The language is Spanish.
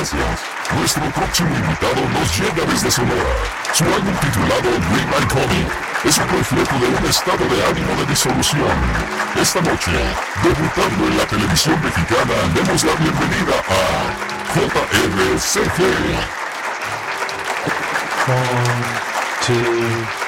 gracias. Nuestro próximo invitado nos llega desde Sonora. Su álbum titulado Green Line Comic es un reflejo de un estado de ánimo de disolución. Esta noche, debutando en la televisión mexicana, demos la bienvenida a JRCG. 1, 2,